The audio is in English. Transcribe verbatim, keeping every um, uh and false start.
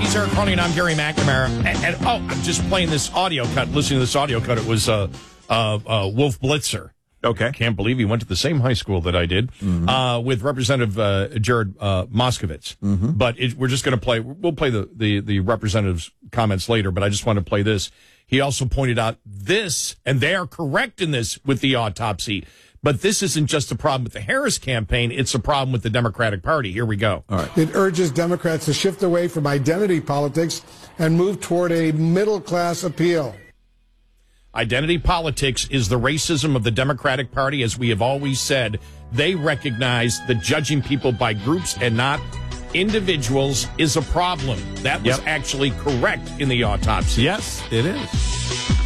He's Eric Carney, and I'm Gary McNamara. And, and oh, I'm just playing this audio cut. Listening to this audio cut, it was uh, uh, uh, Wolf Blitzer. Okay. Can't believe he went to the same high school that I did, mm-hmm. uh, with Representative uh, Jared uh, Moskowitz. Mm-hmm. But it, we're just going to play, we'll play the, the, the representative's comments later, but I just want to play this. He also pointed out this, and they are correct in this with the autopsy, but this isn't just a problem with the Harris campaign, it's a problem with the Democratic Party. Here we go. All right. It urges Democrats to shift away from identity politics and move toward a middle-class appeal. Identity politics is the racism of the Democratic Party. As we have always said, they recognize that judging people by groups and not individuals is a problem. That was yep. actually correct in the autopsy. Yes, it is.